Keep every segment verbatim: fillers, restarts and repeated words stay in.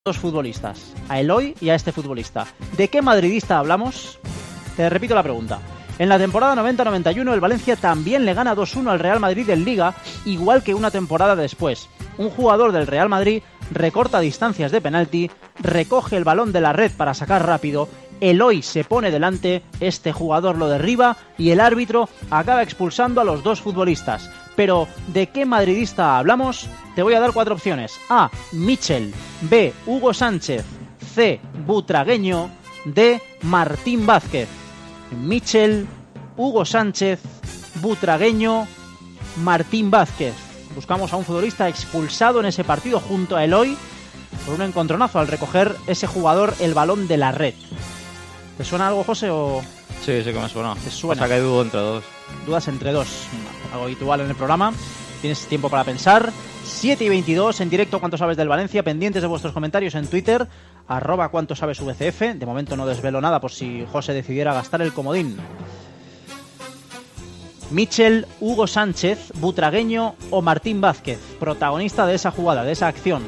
dos futbolistas, a Eloy y a este futbolista. ¿De qué madridista hablamos? Te repito la pregunta. En la temporada noventa noventa y uno el Valencia también le gana dos uno al Real Madrid en Liga, igual que una temporada después. Un jugador del Real Madrid recorta distancias de penalti, recoge el balón de la red para sacar rápido, Eloy se pone delante, este jugador lo derriba y el árbitro acaba expulsando a los dos futbolistas. Pero, ¿de qué madridista hablamos? Te voy a dar cuatro opciones. A. Michel. B. Hugo Sánchez. C. Butragueño. D. Martín Vázquez. Michel, Hugo Sánchez, Butragueño, Martín Vázquez. Buscamos a un futbolista expulsado en ese partido junto a Eloy por un encontronazo al recoger ese jugador el balón de la red. ¿Te suena algo, José? O... Sí, sí que me suena. ¿Te suena? O sea que dudo entre dos. Dudas entre dos. Algo habitual en el programa. Tienes tiempo para pensar. siete y veintidós en directo. ¿Cuánto sabes del Valencia? Pendientes de vuestros comentarios en Twitter. Arroba cuánto sabes V C F. De momento no desvelo nada por si José decidiera gastar el comodín. Michel, Hugo Sánchez, Butragueño o Martín Vázquez, protagonista de esa jugada, de esa acción.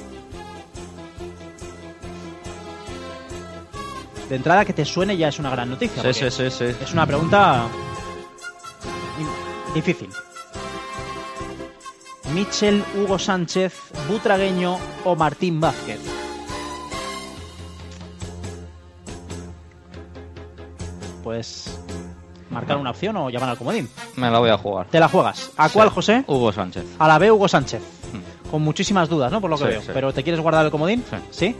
De entrada, que te suene ya es una gran noticia. Sí, sí, sí, sí. Es una pregunta difícil. Michel, Hugo Sánchez, Butragueño o Martín Vázquez. Puedes marcar una opción o llamar al comodín. Me la voy a jugar. ¿Te la juegas? ¿A cuál, Sí. José? Hugo Sánchez. A la B, Hugo Sánchez. Hmm. Con muchísimas dudas, ¿no? Por lo que Sí, veo. sí. ¿Pero te quieres guardar el comodín? Sí. ¿Sí?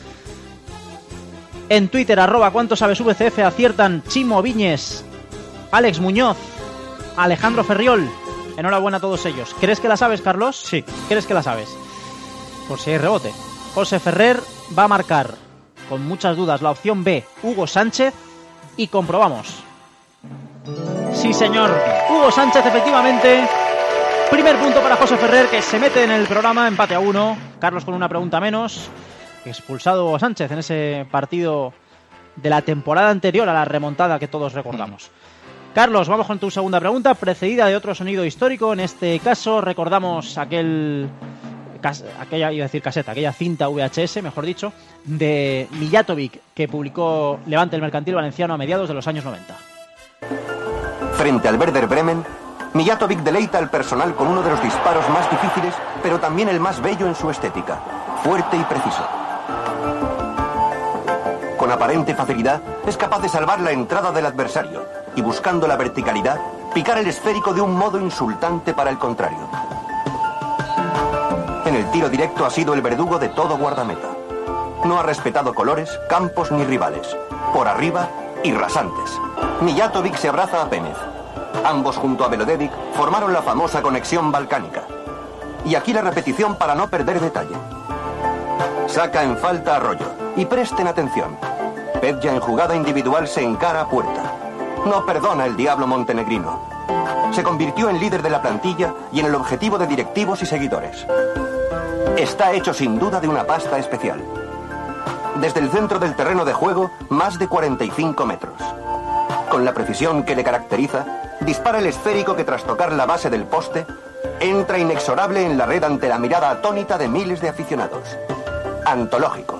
En Twitter, arroba cuánto sabes V C F, aciertan Chimo Viñes, Alex Muñoz, Alejandro Ferriol. Enhorabuena a todos ellos. ¿Crees que la sabes, Carlos? Sí. ¿Crees que la sabes? Por si hay rebote. José Ferrer va a marcar, con muchas dudas, la opción B, Hugo Sánchez, y comprobamos. Sí, señor. Hugo Sánchez, efectivamente. Primer punto para José Ferrer, que se mete en el programa, empate a uno. Carlos con una pregunta menos. Expulsado Hugo Sánchez en ese partido de la temporada anterior a la remontada que todos recordamos. Carlos, vamos con tu segunda pregunta, precedida de otro sonido histórico. En este caso recordamos aquel... aquella, iba a decir caseta, aquella cinta V H S, mejor dicho, de Mijatovic, que publicó Levante el Mercantil Valenciano a mediados de los años noventa. Frente al Werder Bremen, Mijatovic deleita al personal con uno de los disparos más difíciles, pero también el más bello en su estética, fuerte y preciso. Con aparente facilidad, es capaz de salvar la entrada del adversario y, buscando la verticalidad, picar el esférico de un modo insultante para el contrario. En el tiro directo ha sido el verdugo de todo guardameta. No ha respetado colores, campos ni rivales. Por arriba y rasantes. Mijatovic se abraza a Pémez. Ambos junto a Belodevic formaron la famosa conexión balcánica. Y aquí la repetición para no perder detalle. Saca en falta a Arroyo. Y presten atención. Petja en jugada individual se encara a puerta. No perdona el diablo montenegrino. Se convirtió en líder de la plantilla y en el objetivo de directivos y seguidores. Está hecho sin duda de una pasta especial. Desde el centro del terreno de juego, más de cuarenta y cinco metros. Con la precisión que le caracteriza, dispara el esférico que tras tocar la base del poste, entra inexorable en la red ante la mirada atónita de miles de aficionados. Antológico.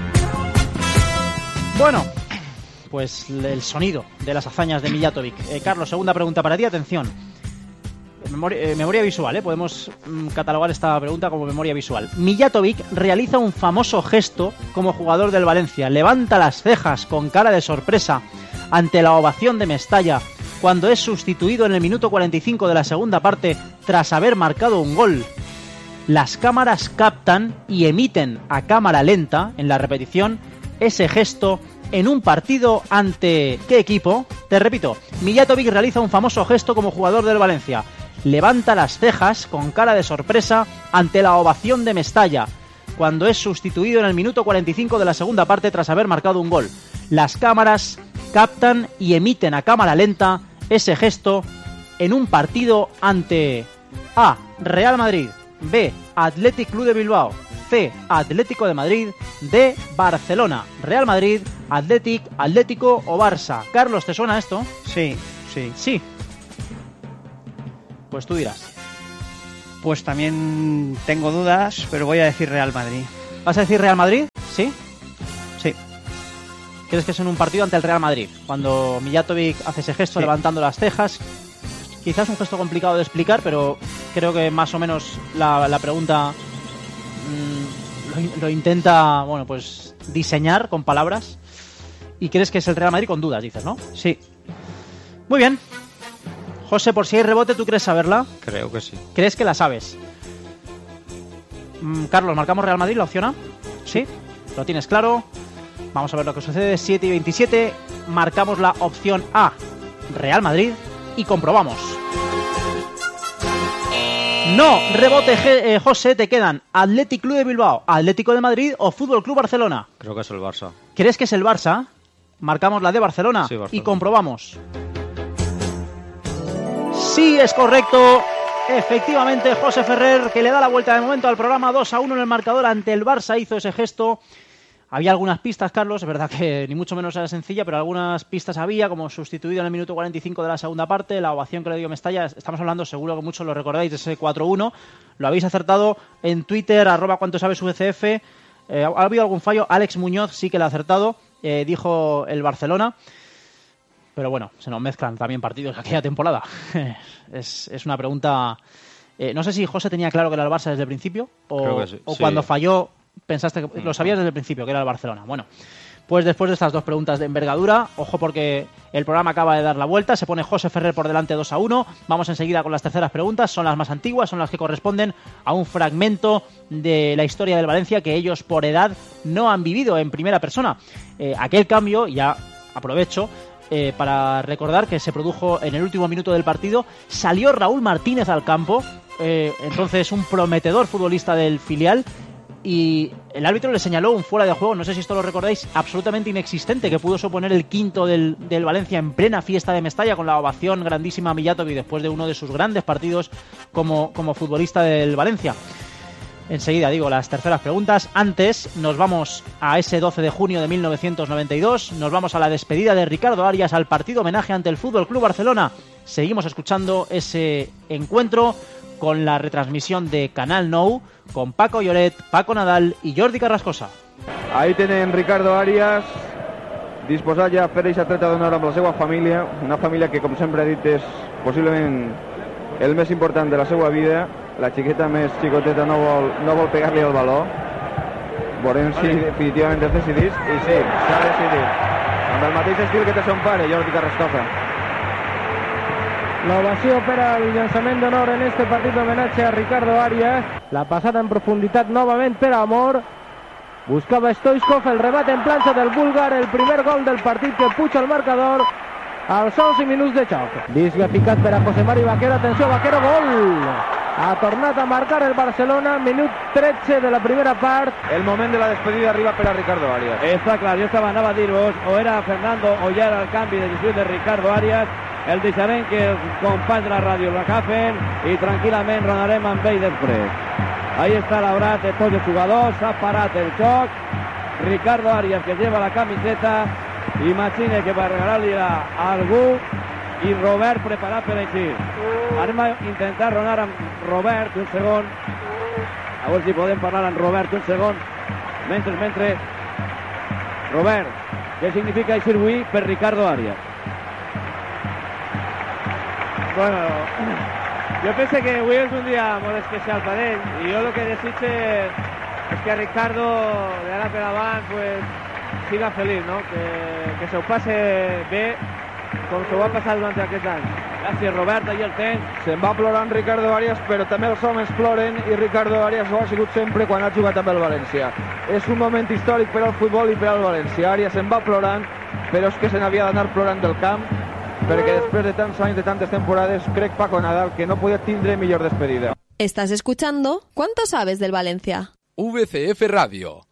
Bueno, pues el sonido de las hazañas de Mijatovic. Eh, Carlos, segunda pregunta para ti, atención. Memoria, eh, memoria visual, ¿eh? Podemos mm, catalogar esta pregunta como memoria visual. Mijatovic realiza un famoso gesto como jugador del Valencia. Levanta las cejas con cara de sorpresa ante la ovación de Mestalla cuando es sustituido en el minuto cuarenta y cinco de la segunda parte tras haber marcado un gol. Las cámaras captan y emiten a cámara lenta, en la repetición, ese gesto en un partido ante... ¿qué equipo? Te repito, Mijatovic realiza un famoso gesto como jugador del Valencia. Levanta las cejas con cara de sorpresa ante la ovación de Mestalla, cuando es sustituido en el minuto cuarenta y cinco de la segunda parte tras haber marcado un gol. Las cámaras captan y emiten a cámara lenta ese gesto en un partido ante A. Real Madrid, B. Athletic Club de Bilbao, C. Atlético de Madrid, D. Barcelona. Real Madrid, Athletic, Atlético o Barça. Carlos, ¿te suena esto? Sí, sí. Sí. Pues tú dirás. Pues también tengo dudas, pero voy a decir Real Madrid. ¿Vas a decir Real Madrid? ¿Sí? Sí. ¿Crees que es en un partido ante el Real Madrid? Cuando Mijatovic hace ese gesto sí. levantando las cejas. Quizás un gesto complicado de explicar, pero creo que más o menos la, la pregunta mmm, lo, lo intenta, bueno, pues diseñar con palabras. ¿Y crees que es el Real Madrid con dudas, dices, no? Sí. Muy bien. José, por si hay rebote, ¿tú crees saberla? Creo que sí. ¿Crees que la sabes? Mm, Carlos, ¿marcamos Real Madrid la opción A? ¿Sí? ¿Lo tienes claro? Vamos a ver lo que sucede. siete y veintisiete. Marcamos la opción A, Real Madrid, y comprobamos. No, rebote, eh, José, te quedan Athletic Club de Bilbao, Atlético de Madrid o Fútbol Club Barcelona. Creo que es el Barça. ¿Crees que es el Barça? Marcamos la de Barcelona, sí, Barcelona. Y comprobamos. Sí, es correcto. Efectivamente, José Ferrer, que le da la vuelta de momento al programa. Dos a uno en el marcador ante el Barça, hizo ese gesto. Había algunas pistas, Carlos, es verdad que ni mucho menos era sencilla, pero algunas pistas había, como sustituido en el minuto cuarenta y cinco de la segunda parte, la ovación que le dio Mestalla. Estamos hablando, seguro que muchos lo recordáis, de ese cuatro uno. Lo habéis acertado en Twitter, arroba cuánto sabes U C F. Eh, ha habido algún fallo, Alex Muñoz sí que lo ha acertado, eh, dijo el Barcelona. Pero bueno, se nos mezclan también partidos de aquella temporada. es, es una pregunta... Eh, no sé si José tenía claro que era el Barça desde el principio, o, que sí. o cuando sí. falló... Pensaste que lo sabías desde el principio, que era el Barcelona. Bueno, pues después de estas dos preguntas de envergadura, ojo porque el programa acaba de dar la vuelta, se pone José Ferrer por delante dos a uno. Vamos enseguida con las terceras preguntas, son las más antiguas, son las que corresponden a un fragmento de la historia del Valencia que ellos por edad no han vivido en primera persona. Eh, aquel cambio, ya aprovecho, eh, para recordar que se produjo en el último minuto del partido, salió Raúl Martínez al campo, eh, entonces un prometedor futbolista del filial, y el árbitro le señaló un fuera de juego, no sé si esto lo recordáis, absolutamente inexistente, que pudo suponer el quinto del, del Valencia en plena fiesta de Mestalla, con la ovación grandísima a Mijatovic después de uno de sus grandes partidos como, como futbolista del Valencia. Enseguida digo las terceras preguntas. Antes nos vamos a ese doce de junio de mil novecientos noventa y dos, nos vamos a la despedida de Ricardo Arias al partido homenaje ante el Fútbol Club Barcelona. Seguimos escuchando ese encuentro con la retransmisión de Canal Nou, con Paco Lloret, Paco Nadal i Jordi Carrascosa. Ahí tenen Ricardo Arias, disposat ja a fer aquesta treta d'honor amb la seva família, una família que, com sempre he dit, és possiblement el més important de la seva vida. La xiqueta més xicoteta no vol, no vol pegar-li el baló. Veurem si definitivament es decidís, i sí, s'ha decidit. Amb el mateix estil que té son pare, Jordi Carrascosa. L'ovació per al llançament d'honor en este partit d'homenatge a Ricardo Arias. La passada en profunditat novament per Amor. Buscava Stoichkov, el rebat en planxa del búlgar, el primer gol del partit que puja el marcador als onze minuts de xoc. Disc picat per a José Mari Vaquero, atenció, Vaquero, gol! Ha tornat a marcar el Barcelona, minut tretze de la primera part. El moment de la despedida arriba per a Ricardo Arias. Està clar, jo estava, anava a dir-vos, o era Fernando o ja era el canvi de decisió de Ricardo Arias. El deixarem que els companys de la ràdio l'agafen i tranquil·lament ronarem amb ell després. Ahí està l'abrat de tots els jugadors, s'ha parat el joc. Ricardo Arias, que lleva la camiseta, imagina que va regalar-li-la a algú, i Robert preparat per eixir. Anem a intentar ronar amb Robert un segon, a veure si podem parlar amb Robert un segon. Mentre, mentre... Robert, què significa eixir avui per Ricardo Arias? Bueno, jo penso que avui és un dia molt especial per ell i jo el que desitge és que a Ricardo d'ara per avant pues, siga feliç, no? que, que se ho passe bé com se ho va passar durant aquest any. Gràcies, Robert, allà el tens. Se'n va plorant Ricardo Arias, però també els homes ploren i Ricardo Arias ho ha sigut sempre quan ha jugat amb el València. És un moment històric per al futbol i per al València. Arias se'n va plorant, però és que se n'havia d'anar plorant del camp, perquè després de tants anys, de tantes temporades, crec, Paco Nadal, que no podia tindre millor despedida. Estás escuchando ¿Cuánto sabes del Valencia? V C F Radio.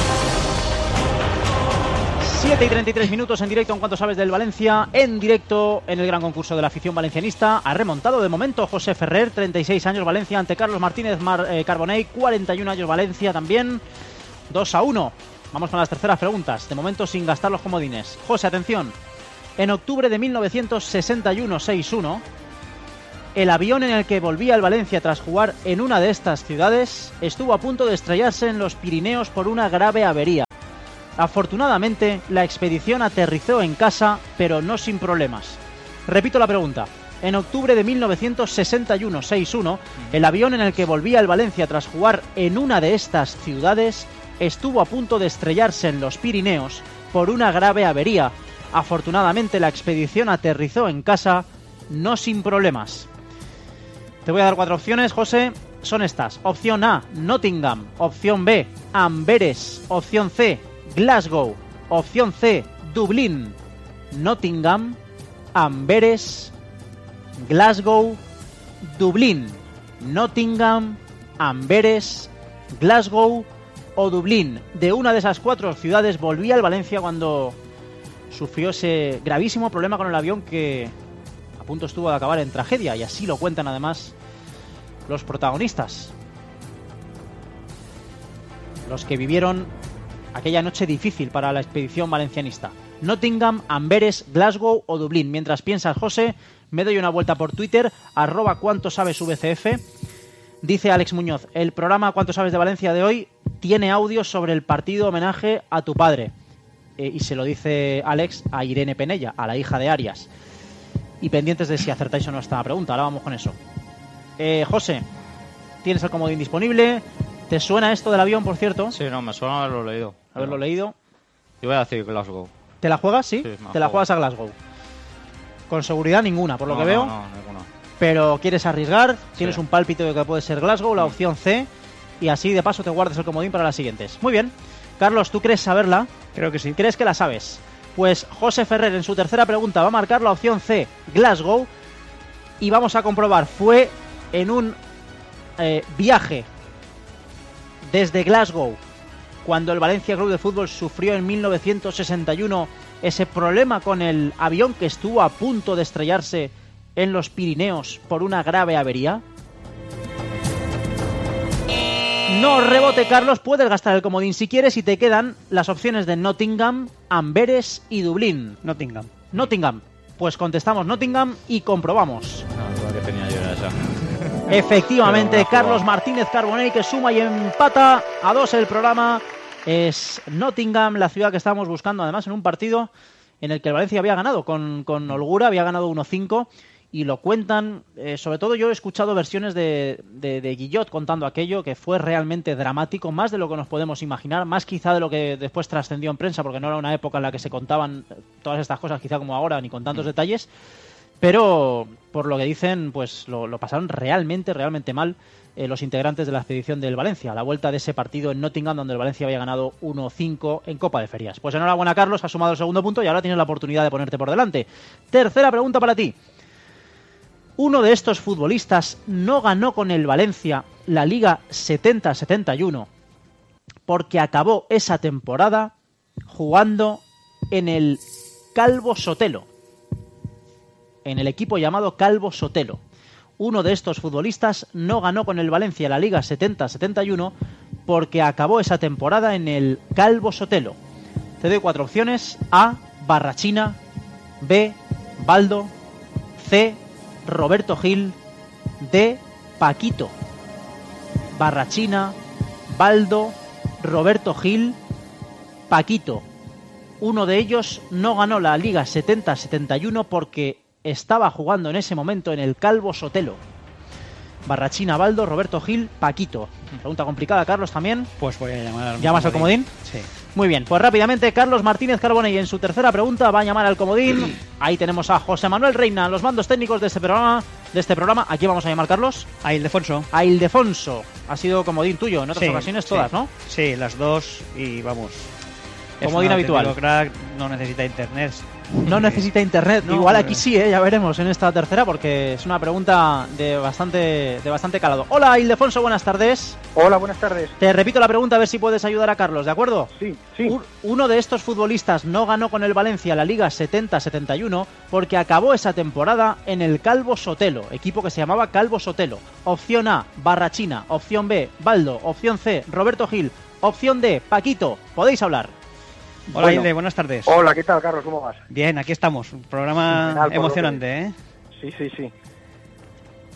siete y treinta y tres minutos en directo en Cuánto sabes del Valencia, en directo en el gran concurso de la afición valencianista. Ha remontado de momento José Ferrer, treinta y seis años Valencia ante Carlos Martínez Mar, eh, Carbonell, cuarenta y un años Valencia también, dos a uno. Vamos con las terceras preguntas, de momento sin gastar los comodines. José, atención. En octubre de mil novecientos sesenta y uno, seis uno, El avión en el que volvía el Valencia tras jugar en una de estas ciudades estuvo a punto de estrellarse en los Pirineos por una grave avería. Afortunadamente, la expedición aterrizó en casa, pero no sin problemas. Repito la pregunta. En octubre de mil novecientos sesenta y uno, seis uno, el avión en el que volvía el Valencia tras jugar en una de estas ciudades estuvo a punto de estrellarse en los Pirineos por una grave avería. Afortunadamente, la expedición aterrizó en casa, no sin problemas. Te voy a dar cuatro opciones, José. Son estas. Opción A, Nottingham. Opción B, Amberes. Opción C, Glasgow. Opción C, Dublín. Nottingham, Amberes, Glasgow, Dublín. Nottingham, Amberes, Glasgow o Dublín. De una de esas cuatro ciudades volvía el Valencia cuando sufrió ese gravísimo problema con el avión que a punto estuvo de acabar en tragedia, y así lo cuentan además los protagonistas, los que vivieron aquella noche difícil para la expedición valencianista. Nottingham, Amberes, Glasgow o Dublín. Mientras piensas, José, me doy una vuelta por Twitter, arroba cuánto sabes V C F. Dice Alex Muñoz, el programa Cuánto sabes de Valencia de hoy tiene audios sobre el partido homenaje a tu padre. Eh, y se lo dice Alex a Irene Penella, a la hija de Arias. Y pendientes de si acertáis o no esta pregunta. Ahora vamos con eso. Eh, José, ¿tienes el comodín disponible? ¿Te suena esto del avión, por cierto? Sí, no, me suena haberlo leído. Haberlo leído. Yo voy a decir Glasgow. ¿Te la juegas? Sí, sí te la juego. juegas a Glasgow. Con seguridad ninguna, por lo no, que veo. No, no, ninguna. Pero quieres arriesgar, tienes sí. un pálpito de que puede ser Glasgow, la opción C, y así de paso te guardas el comodín para las siguientes. Muy bien. Carlos, ¿tú crees saberla? Creo que sí. ¿Crees que la sabes? Pues José Ferrer en su tercera pregunta va a marcar la opción C, Glasgow, y vamos a comprobar, fue en un eh, viaje desde Glasgow cuando el Valencia Club de Fútbol sufrió en mil novecientos sesenta y uno ese problema con el avión que estuvo a punto de estrellarse en los Pirineos por una grave avería. No rebote, Carlos, puedes gastar el comodín si quieres y te quedan las opciones de Nottingham, Amberes y Dublín. Nottingham. Nottingham. Pues contestamos Nottingham y comprobamos. No, la que tenía yo era esa. Efectivamente, Carlos Martínez Carbonell, que suma y empata a dos el programa. Es Nottingham, la ciudad que estábamos buscando, además en un partido en el que el Valencia había ganado con, con holgura, había ganado uno cinco. Y lo cuentan, eh, sobre todo yo he escuchado versiones de, de, de Guillot contando aquello, que fue realmente dramático, más de lo que nos podemos imaginar, más quizá de lo que después trascendió en prensa, porque no era una época en la que se contaban todas estas cosas quizá como ahora, ni con tantos detalles, pero por lo que dicen, pues lo, lo pasaron realmente, realmente mal eh, los integrantes de la expedición del Valencia, a la vuelta de ese partido en Nottingham, donde el Valencia había ganado uno cinco en Copa de Ferias. Pues enhorabuena, Carlos, has sumado el segundo punto y ahora tienes la oportunidad de ponerte por delante. Tercera pregunta para ti. Uno de estos futbolistas no ganó con el Valencia la Liga setenta setenta y uno porque acabó esa temporada jugando en el Calvo Sotelo, en el equipo llamado Calvo Sotelo. Uno de estos futbolistas no ganó con el Valencia la Liga setenta setenta y uno porque acabó esa temporada en el Calvo Sotelo. Te doy cuatro opciones: A, Barrachina; B, Baldo; C, Roberto Gil; D, Paquito. Barrachina, Baldo, Roberto Gil, Paquito. Uno de ellos no ganó la Liga setenta setenta y uno porque estaba jugando en ese momento en el Calvo Sotelo. Barrachina, Baldo, Roberto Gil, Paquito. Pregunta complicada, Carlos, también. Pues voy a llamar al ¿Llamas al comodín? Sí. Muy bien, pues rápidamente Carlos Martínez Carbonell en su tercera pregunta va a llamar al comodín. Ahí tenemos a José Manuel Reina, los mandos técnicos de este programa. De este programa. ¿A quién vamos a llamar, Carlos? A Ildefonso. A Ildefonso. Ha sido comodín tuyo en otras Sí, ocasiones sí. todas, ¿no? Sí, las dos y vamos. Es Comodín un habitual. auténtico crack, no necesita internet. No necesita internet. No, Igual pero- aquí sí, ¿eh? Ya veremos en esta tercera porque es una pregunta de bastante, de bastante calado. Hola, Ildefonso, buenas tardes. Hola, buenas tardes. Te repito la pregunta a ver si puedes ayudar a Carlos, ¿de acuerdo? Sí, sí. Un- uno de estos futbolistas no ganó con el Valencia la Liga setenta setenta y uno porque acabó esa temporada en el Calvo Sotelo, equipo que se llamaba Calvo Sotelo. Opción A, Barrachina. Opción B, Baldo. Opción C, Roberto Gil. Opción D, Paquito. Podéis hablar. Hola, Bueno. Ilde, buenas tardes. Hola, ¿qué tal, Carlos? ¿Cómo vas? Bien, aquí estamos. Un programa Fenomenal, por lo emocionante, ¿eh? Sí, sí, sí.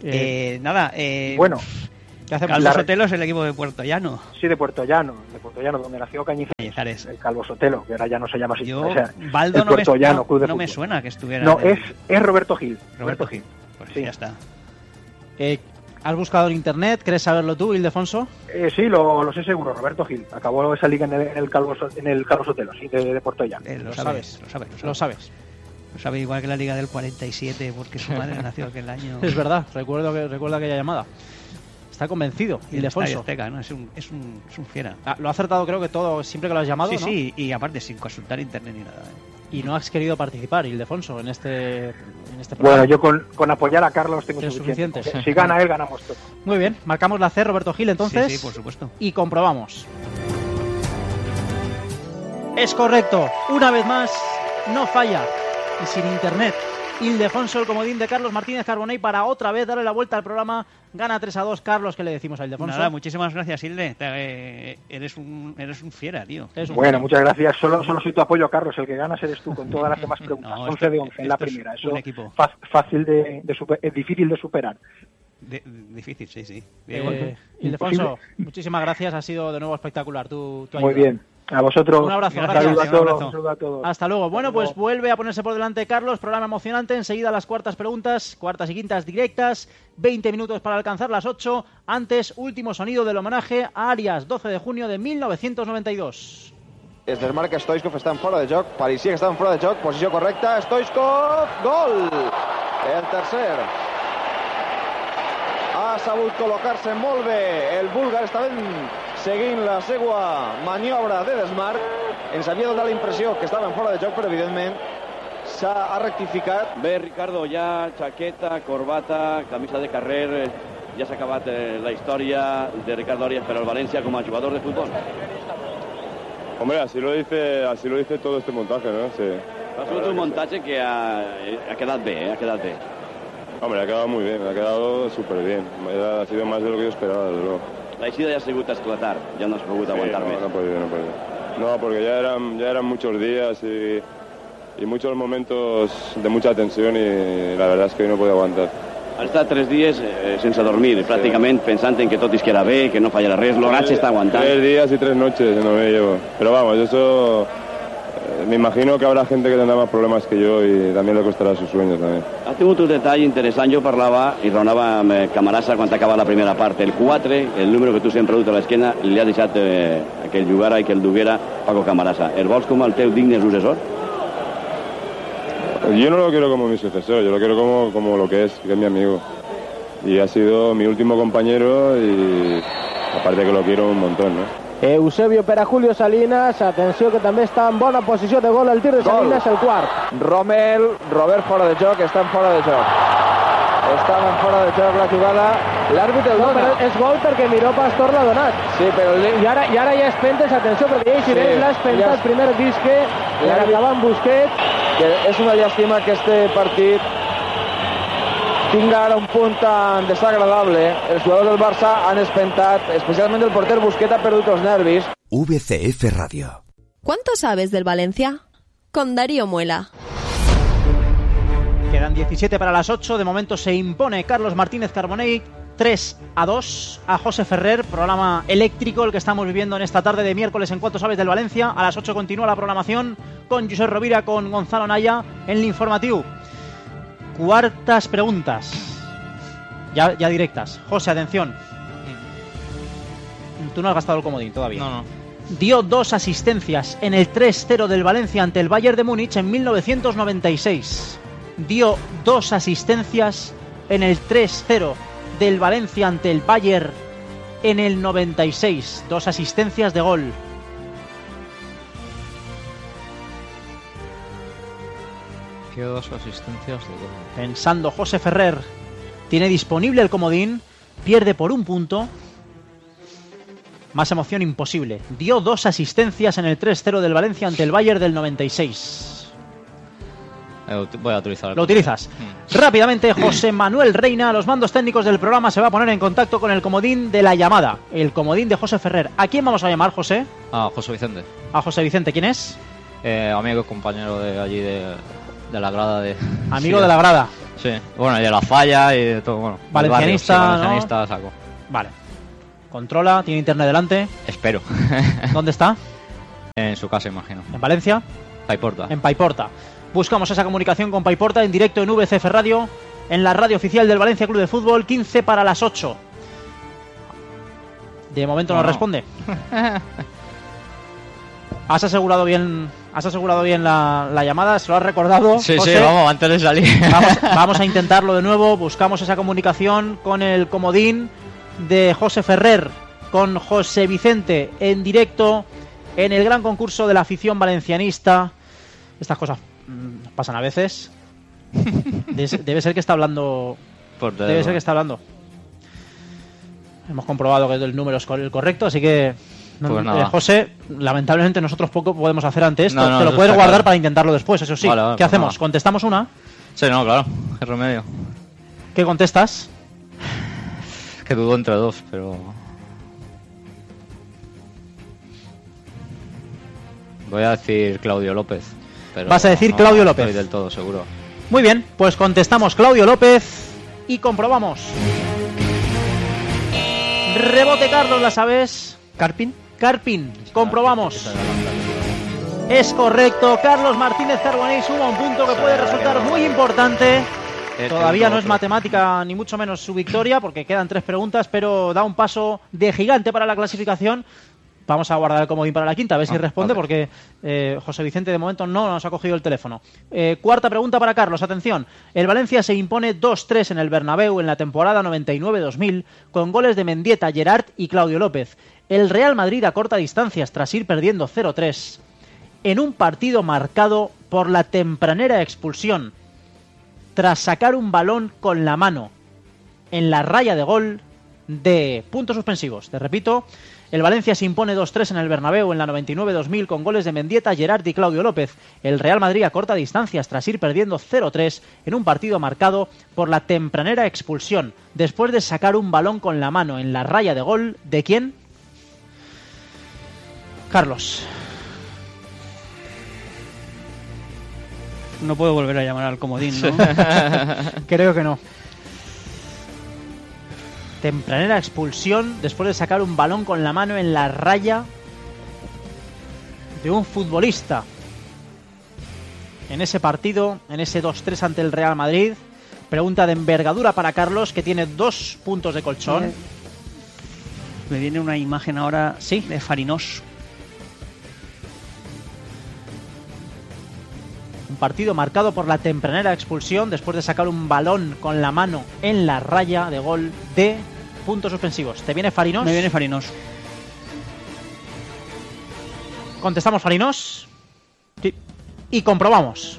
Eh, nada, eh, Bueno, ¿qué hacemos? Calvo La- Sotelo es el equipo de Puerto Llano. sí, de Puerto Llano, de Puerto Llano, donde nació Cañizares. Cañizares. El Calvo Sotelo, que ahora ya no se llama así. Yo, o sea, Baldo el no, me, Puerto Llano, no, Club de no me Fútbol. suena que estuviera. No, en el- es, es Roberto Gil. Roberto Gil. Pues Sí. ya está. Eh, ¿Has buscado en internet? ¿Crees saberlo tú, Ildefonso? Eh, sí, lo, lo sé seguro, Roberto Gil. Acabó esa liga en el, en el, Calvo, So- en el Calvo Sotelo, sí, de, de Puerto Llano. Eh, lo, Lo sabes, sabes. lo sabes, lo sabes. Lo sabes. Lo sabe igual que la Liga del cuarenta y siete, porque su madre nació aquel año. Es verdad, recuerdo que recuerda aquella llamada. Está convencido, Y el Estadio Ildefonso. Azteca, ¿no? Es un, es un, es un fiera. Ah, lo ha acertado creo que todo, siempre que lo has llamado, Sí, ¿no? sí, y aparte sin consultar internet ni nada. ¿eh? Y no has querido participar, Ildefonso, en este, en este programa. Bueno, yo con, con apoyar a Carlos tengo Tienes suficiente. suficientes. Si gana él, ganamos todo. Muy bien, marcamos la C, Roberto Gil, entonces. Sí, sí, por supuesto. Y comprobamos. Es correcto. Una vez más, no falla. Y sin internet. Ildefonso, el comodín de Carlos Martínez Carbonell, para otra vez darle la vuelta al programa. Gana tres a dos. Carlos, ¿qué le decimos a Ildefonso? Nada, muchísimas gracias, Hilde. Te- eh, eres, un, eres un fiera, tío. Es un Bueno, genio. muchas gracias. Solo, solo soy tu apoyo, Carlos. El que ganas eres tú con todas las demás preguntas. No, once esto- de once en la esto es primera. Eso un equipo. fa- fácil de, de super- es difícil de superar. De- difícil, sí, sí. Eh, Bien. Ildefonso, Imposible. muchísimas gracias. Ha sido de nuevo espectacular tu, tu Muy ayuda. bien. A vosotros. Un abrazo, Un gracias. saludo a Un todos. abrazo. Un saludo a todos. Hasta luego. Bueno, Hasta pues luego. vuelve a ponerse por delante Carlos. Programa emocionante. Enseguida las cuartas preguntas, cuartas y quintas directas. veinte minutos para alcanzar las ocho. Antes, último sonido del homenaje a Arias, doce de junio de mil novecientos noventa y dos. Es desmarca Stoichkov, està en fora de joc. Pareixia que estava en fora de joc. Posició correcta. Stoichkov, gol! El tercer. Ha sabut col·locar-se molt bé. El búlgar està ben seguint la seva maniobra de desmarc. Ens havia donat la impressió que estava en fora de joc, però evidentment s'ha ha rectificat. Bé, Ricardo, ja xaqueta, corbata, camisa de carrer, eh, ja s'ha acabat eh, la història de Ricardo Arias per al València com a jugador de futbol. Hombre, así lo dice, así lo dice todo este montaje, ¿no? Sí. Ha sigut un muntatge que ha, ha quedat bé, eh? ha quedat bé. Hombre, ha quedado muy bien, ha quedado súper bien. Ha sido más de lo que yo esperaba, desde luego. La eixida ja ha sigut esclatar, ja no has pogut Sí, aguantar no, més. no he podido, no he podido. No, porque ya eran, ya eran muchos días y, y muchos momentos de mucha tensión y la verdad es que hoy no puedo aguantar. Han estat tres dies eh, sense dormir, pràcticament pensant en que tot isquera bé, que no fallarà res, l'oratge està aguantant. Tres días y tres noches no me llevo. Pero vamos, eso... eh, me imagino que habrá gente que tendrá más problemas que yo y también le costará sus sueños también. Ha tingut un detall interessant, jo parlava i raonava amb eh, Camarasa quan acaba la primera part. El quatre, el número que tu sempre dut a l'esquena, li ha deixat eh, que el jugara i que el duguera Paco Camarasa. El vols com el teu digne successor? Yo no lo quiero como mi sucesor, yo lo quiero como, como lo que es, que es mi amigo. Y ha sido mi último compañero y aparte que lo quiero un montón, ¿no? Eusebio per a Julio Salinas, atenció que també està en bona posició de gol el tir de Salinas, el quart. Rommel, Robert fora de joc, està en fora de joc. Estava en fora de joc la jugada. L'àrbitre el No, dona. però és gol perquè Miró Pastor l'ha donat. Sí, però... I ara, i ara ja es pentes, atenció, perquè ja Xirés Sí, l'ha espentat ja- el primer disque, i L'àrbitre- acaba amb Busquets. Que és una llàstima que este partit tinga ara un punt tan desagradable. Els jugadors del Barça han espentat, especialment el porter Busquets ha perdut els nervis. V C F Radio. ¿Cuánto sabes del Valencia? Con Darío Muela. Quedan diecisiete para las ocho. De momento se impone Carlos Martínez Carbonell tres a dos a José Ferrer. Programa eléctrico el que estamos viviendo en esta tarde de miércoles en Cuánto sabes del Valencia. A las ocho continúa la programación con Josep Rovira, con Gonzalo Naya en l'informatiu. Cuartas preguntas. Ya, ya directas. José, atención. Tú no has gastado el comodín todavía. No, no. Dio dos asistencias en el tres cero del Valencia ante el Bayern de Múnich en mil novecientos noventa y seis. Dio dos asistencias en el tres cero del Valencia ante el Bayern en el noventa y seis. Dos asistencias de gol. ¿Qué dos asistencias de gol? Pensando José Ferrer, tiene disponible el comodín, pierde por un punto. Más emoción imposible. Dio dos asistencias en el tres cero del Valencia ante el Bayern del noventa y seis. Eh, ut- voy a utilizar el Lo utilizas. Mm. Rápidamente, José Manuel Reina, a los mandos técnicos del programa, se va a poner en contacto con el comodín de la llamada. El comodín de José Ferrer. ¿A quién vamos a llamar, José? Ah, José Vicente. A José Vicente. ¿Quién es? Eh, amigo y compañero de allí de, de la grada de... Amigo Sí, de la grada. Sí, bueno, y de la falla y de todo, bueno. Valencianista, barrio, sí, valencianista ¿no? saco. Vale. Controla, tiene internet delante. Espero. ¿Dónde está? En su casa, imagino. ¿En Valencia? Paiporta. En Paiporta. Buscamos esa comunicación con Paiporta en directo en V C F Radio, en la radio oficial del Valencia Club de Fútbol, quince para las ocho. De momento no, no responde. ¿Has asegurado bien, has asegurado bien la, la llamada? ¿Se lo has recordado? Sí, José? sí, vamos, antes de salir. Vamos, vamos a intentarlo de nuevo. Buscamos esa comunicación con el comodín de José Ferrer, con José Vicente, en directo en el gran concurso de la afición valencianista. Estas cosas mmm, pasan a veces. Debe, debe ser que está hablando. Por debe ser que está hablando. Hemos comprobado que el número es el correcto, así que. Pues eh, José, lamentablemente nosotros poco podemos hacer ante esto. No, no, Te lo eso puedes está guardar claro. para intentarlo después, eso sí. Vale, vale, ¿Qué pues hacemos? nada. ¿Contestamos una? Sí, no, claro, qué remedio. ¿Qué contestas? Que dudo entre dos, pero... Voy a decir Claudio López. Pero Vas a decir no Claudio López. estoy del todo seguro. Muy bien, pues contestamos Claudio López y comprobamos. Rebote Carlos, ¿la sabes? ¿Carpin? Carpin, comprobamos. Es correcto, Carlos Martínez Carbonell suma un punto que puede resultar muy importante. Todavía no es matemática ni mucho menos su victoria porque quedan tres preguntas, pero da un paso de gigante para la clasificación. Vamos a guardar el comodín para la quinta, a ver si Ah, responde, okay. porque eh, José Vicente de momento no nos ha cogido el teléfono. Eh, cuarta pregunta para Carlos, atención. El Valencia se impone dos tres en el Bernabéu en la temporada noventa y nueve dos mil con goles de Mendieta, Gerard y Claudio López. El Real Madrid acorta distancias tras ir perdiendo cero tres en un partido marcado por la tempranera expulsión tras sacar un balón con la mano en la raya de gol de puntos suspensivos. Te repito, el Valencia se impone dos tres en el Bernabéu en la noventa y nueve dos mil con goles de Mendieta, Gerard y Claudio López. El Real Madrid acorta distancias tras ir perdiendo cero tres en un partido marcado por la tempranera expulsión después de sacar un balón con la mano en la raya de gol de ¿quién? Carlos. No puedo volver a llamar al comodín, ¿no? Creo que no. Tempranera expulsión después de sacar un balón con la mano en la raya de un futbolista. En ese partido, en ese dos tres ante el Real Madrid. Pregunta de envergadura para Carlos, que tiene dos puntos de colchón. Me viene una imagen ahora ¿Sí? de Farinós. Un partido marcado por la tempranera expulsión después de sacar un balón con la mano en la raya de gol de puntos suspensivos. ¿Te viene Farinós? Me viene Farinós. ¿Contestamos Farinós? Sí. Y comprobamos.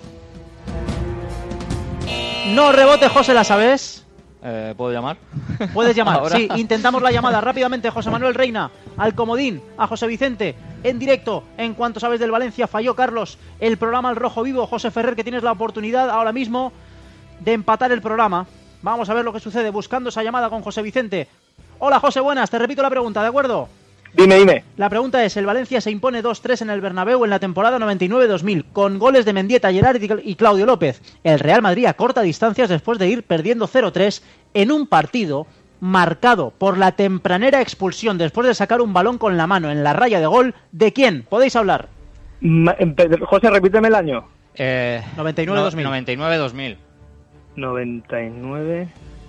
No rebote, José, ¿la sabes? Eh, ¿Puedo llamar? Puedes llamar, ¿Ahora? sí. Intentamos la llamada rápidamente. José Manuel Reina, al comodín, a José Vicente, en directo. En cuanto sabes del Valencia, falló Carlos. El programa al rojo vivo. José Ferrer, que tienes la oportunidad ahora mismo de empatar el programa. Vamos a ver lo que sucede buscando esa llamada con José Vicente. Hola, José, buenas. Te repito la pregunta, ¿de acuerdo? Dime, dime. La pregunta es, el Valencia se impone dos tres en el Bernabéu en la temporada noventa y nueve dos mil, con goles de Mendieta, Gerard y Claudio López. El Real Madrid acorta distancias después de ir perdiendo cero tres en un partido marcado por la tempranera expulsión después de sacar un balón con la mano en la raya de gol. ¿De quién? ¿Podéis hablar? Ma- José, repíteme el año. Eh, noventa y nueve dos mil. noventa y nueve dos mil. noventa y nueve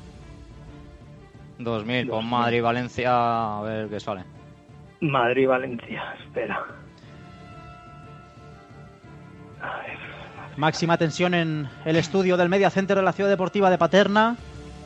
dos mil, pon Madrid-Valencia, a ver qué sale. Madrid-Valencia, espera. Máxima tensión en el estudio del Media Center de la Ciudad Deportiva de Paterna.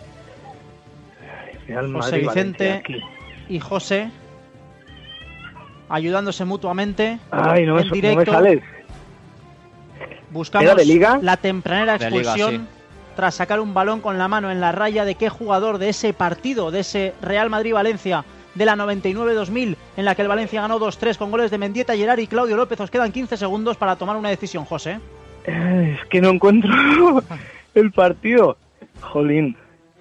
Real José Madrid, Vicente Valencia, aquí. y José ayudándose mutuamente. Ay, no me, en no me directo. sales. Buscamos ¿Era de Liga? la tempranera De Liga, expulsión sí. tras sacar un balón con la mano en la raya de qué jugador de ese partido, de ese Real Madrid-Valencia de la noventa y nueve dos mil, en la que el Valencia ganó dos tres con goles de Mendieta, Gerard y Claudio López. Os quedan quince segundos para tomar una decisión, José. Eh, Es que no encuentro el partido. Jolín.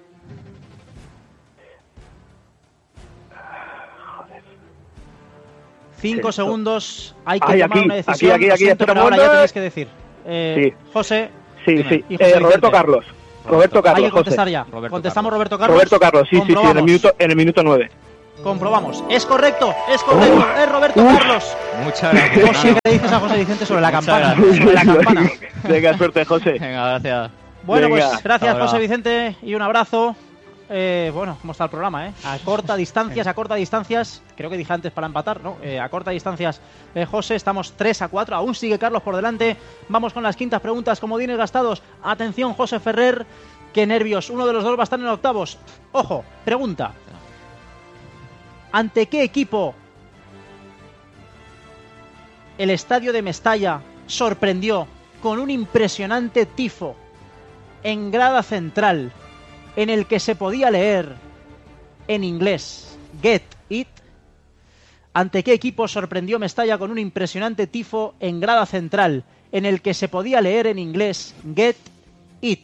Cinco Esto. segundos, hay que Ay, tomar aquí, una decisión. aquí, aquí, Lo aquí, siento, espera pero un ahora ya momento. tenéis que decir. Eh, Sí. José Sí, Dime. sí. y José Eh, Roberto Vicente. Carlos. Roberto Carlos. Hay que contestar José. ya. Roberto Contestamos Carlos. Roberto Carlos. Roberto Carlos, sí, sí, sí, en el Comprobamos. minuto, en el minuto nueve. Comprobamos. Es correcto, es correcto, es Roberto Carlos. Muchas gracias. José, ¿qué le dices a José Vicente sobre la Muchas campana? gracias. Sobre la campana. Venga, suerte, José. Venga, gracias. Bueno, Venga, pues gracias ahora. José Vicente y un abrazo. Eh, bueno, ¿cómo está el programa? Eh? A corta distancias, a corta distancias, creo que dije antes para empatar, ¿no? Eh, a corta distancias, eh, José, estamos tres a cuatro, aún sigue Carlos por delante. Vamos con las quintas preguntas, comodines gastados. Atención, José Ferrer, qué nervios, uno de los dos va a estar en octavos. Ojo, pregunta. ¿Ante qué equipo el estadio de Mestalla sorprendió con un impresionante tifo en grada central, en el que se podía leer en inglés Get It? ¿Ante qué equipo sorprendió Mestalla con un impresionante tifo en grada central, en el que se podía leer en inglés Get It?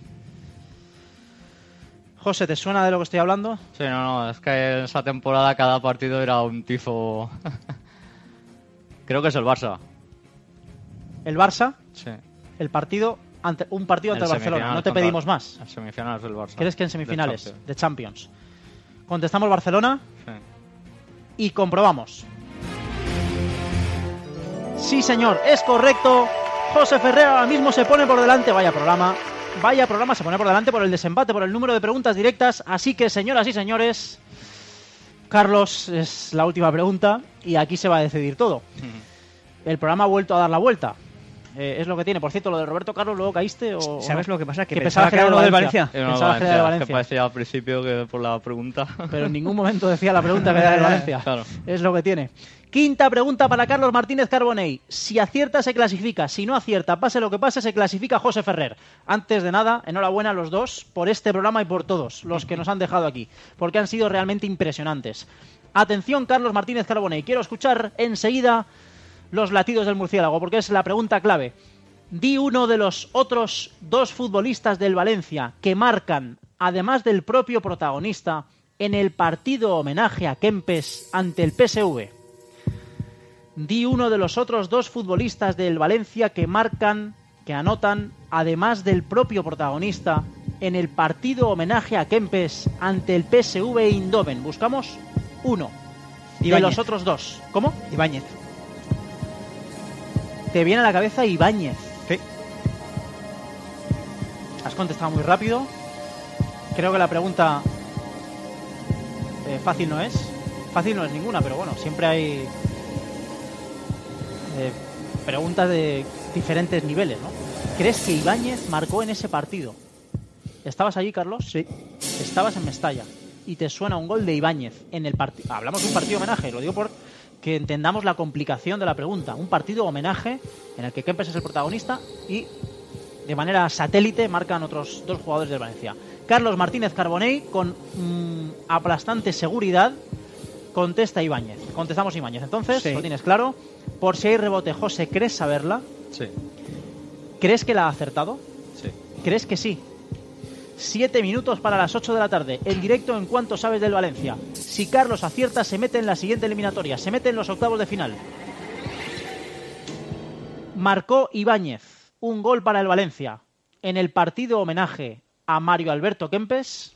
José, ¿te suena de lo que estoy hablando? Sí, no, no, es que esa temporada cada partido era un tifo. Creo que es el Barça. ¿El Barça? Sí. El partido ante, un partido ante el Barcelona. semifinal No te contra- pedimos más. En semifinales del Barça. ¿Crees que en De semifinales Champions. de Champions? Contestamos Barcelona Sí. y comprobamos. Sí, señor, es correcto. José Ferrer ahora mismo se pone por delante. Vaya programa. Vaya programa, se pone por delante por el desempate, por el número de preguntas directas. Así que, señoras y señores, Carlos, es la última pregunta y aquí se va a decidir todo. El programa ha vuelto a dar la vuelta. Eh, es lo que tiene. Por cierto, lo de Roberto Carlos, ¿luego caíste? O, ¿Sabes o no? lo que pasa? Que Que pensaba pensabas que era lo del Valencia. Era Pensabas que era del Valencia, Valencia. que parecía al principio que por la pregunta. Pero en ningún momento decía la pregunta que era del Valencia. Claro. Es lo que tiene. Quinta pregunta para Carlos Martínez Carbonell. Si acierta, se clasifica. Si no acierta, pase lo que pase, se clasifica José Ferrer. Antes de nada, enhorabuena a los dos por este programa y por todos los que nos han dejado aquí, porque han sido realmente impresionantes. Atención, Carlos Martínez Carbonell. Quiero escuchar enseguida los latidos del murciélago, porque es la pregunta clave. Di uno de los otros dos futbolistas del Valencia que marcan, además del propio protagonista, en el partido homenaje a Kempes ante el P S V. Di uno de los otros dos futbolistas del Valencia que marcan, que anotan, además del propio protagonista, en el partido homenaje a Kempes ante el P S V Eindhoven. Buscamos uno de Ibáñez. los otros dos. ¿Cómo? Ibáñez. Te viene a la cabeza Ibáñez. Sí. Has contestado muy rápido. Creo que la pregunta eh, fácil no es. Fácil no es ninguna, pero bueno, siempre hay eh, preguntas de diferentes niveles, ¿no? ¿Crees que Ibáñez marcó en ese partido? ¿Estabas allí, Carlos? Sí. Estabas en Mestalla y te suena un gol de Ibáñez en el partido. Hablamos de un partido homenaje, lo digo por que entendamos la complicación de la pregunta. Un partido homenaje en el que Kempes es el protagonista y de manera satélite marcan otros dos jugadores del Valencia. Carlos Martínez Carbonell, con mmm, aplastante seguridad, contesta Ibáñez. Contestamos Ibáñez. Entonces, Sí. lo tienes claro. Por si hay rebote, José, ¿crees saberla? Sí, ¿Crees que la ha acertado? sí. ¿Crees que sí? Siete minutos para las ocho de la tarde. En directo en Cuánto Sabes del Valencia. Si Carlos acierta, se mete en la siguiente eliminatoria. Se mete en los octavos de final. Marcó Ibáñez un gol para el Valencia en el partido homenaje a Mario Alberto Kempes.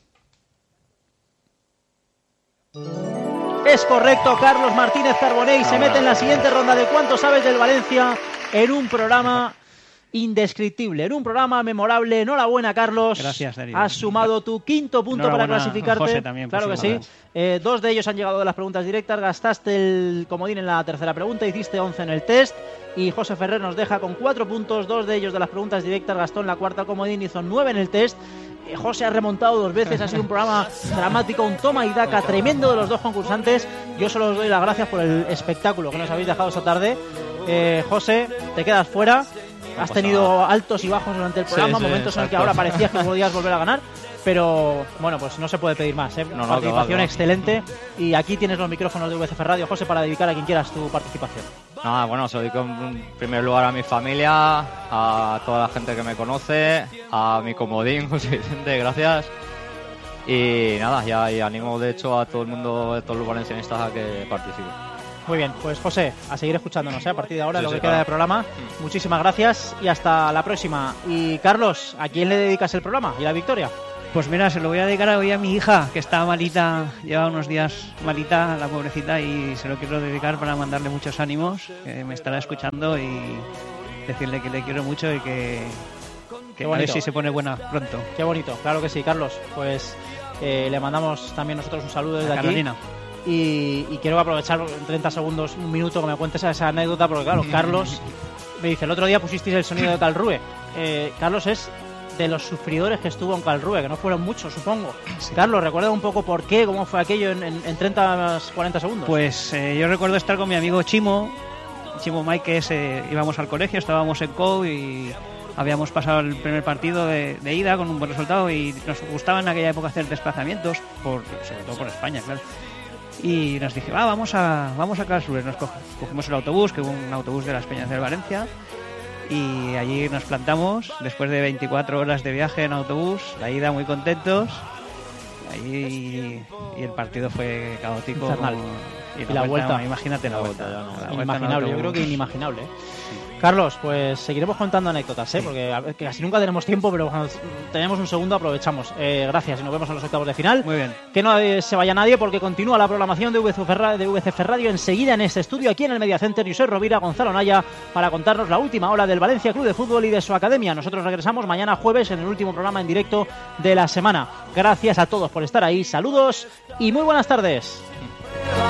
Es correcto, Carlos Martínez Carbonell se mete en la siguiente ronda de Cuánto Sabes del Valencia en un programa indescriptible, en un programa memorable. Enhorabuena, Carlos. Gracias, Darío. Has sumado tu quinto punto para Enhorabuena, clasificarte. José, también, por claro que su sí. labor. Eh, dos de ellos han llegado de las preguntas directas. Gastaste el comodín en la tercera pregunta, hiciste once en el test. Y José Ferrer nos deja con cuatro puntos, dos de ellos de las preguntas directas. Gastó en la cuarta comodín, hizo nueve en el test. Eh, José ha remontado dos veces, ha sido un programa dramático, un toma y daca tremendo de los dos concursantes. Yo solo os doy las gracias por el espectáculo que nos habéis dejado esta tarde. Eh, José, te quedas fuera. Has tenido altos y bajos durante el programa, Sí, sí, momentos en que exacto. ahora parecías que podías volver a ganar, pero bueno, pues no se puede pedir más, ¿eh? No, no, Participación que va, que va. excelente, y aquí tienes los micrófonos de V C F Radio, José, para dedicar a quien quieras tu participación. Nada, bueno, se lo dedico en primer lugar a mi familia, a toda la gente que me conoce, a mi comodín, José Vicente, gracias. Y nada, ya y animo de hecho a todo el mundo, a todos los valencianistas a que participen. Muy bien, pues José, a seguir escuchándonos, ¿eh? A partir de ahora, Sí, lo sí, que queda claro. de programa. Muchísimas gracias y hasta la próxima. Y Carlos, ¿a quién le dedicas el programa y la victoria? Pues mira, se lo voy a dedicar hoy a mi hija, que está malita, lleva unos días malita, la pobrecita, y se lo quiero dedicar para mandarle muchos ánimos, que me estará escuchando, y decirle que le quiero mucho y que, que a ver bonito. si se pone buena pronto. Qué bonito, claro que sí, Carlos. Pues eh, le mandamos también nosotros un saludo desde A aquí. Carolina. Y, y quiero aprovechar en treinta segundos, un minuto, que me cuentes esa anécdota, porque claro, Carlos me dice, el otro día pusisteis el sonido de Calrue. Eh, Carlos es de los sufridores que estuvo en Calrue, que no fueron muchos, supongo. Sí. Carlos, recuerda un poco por qué, cómo fue aquello en, en, en treinta, cuarenta segundos. Pues eh, yo recuerdo estar con mi amigo Chimo, Chimo Mike, que es, eh, íbamos al colegio, estábamos en C O U y habíamos pasado el primer partido de, de ida con un buen resultado, y nos gustaba en aquella época hacer desplazamientos, por, sobre todo por España, claro. Y nos dije, va, vamos a vamos a Karlsruhe. Nos cogimos el autobús, que hubo un autobús de las Peñas del Valencia, y allí nos plantamos después de veinticuatro horas de viaje en autobús, la ida muy contentos, ahí, y el partido fue caótico. Infernal. Y, y la vuelta, no, imagínate la vuelta. vuelta, no, la vuelta inimaginable, yo creo que inimaginable. ¿eh? Sí. Carlos, pues seguiremos contando anécdotas, ¿eh? Sí. Porque a ver, que casi nunca tenemos tiempo, pero cuando tenemos un segundo aprovechamos. Eh, gracias y nos vemos en los octavos de final. Muy bien. Que no eh, se vaya nadie, porque continúa la programación de V C F, de V C F Radio enseguida en este estudio, aquí en el Media Center. Josep Rovira, Gonzalo Naya, para contarnos la última hora del Valencia Club de Fútbol y de su academia. Nosotros regresamos mañana jueves en el último programa en directo de la semana. Gracias a todos por estar ahí, saludos y muy buenas tardes.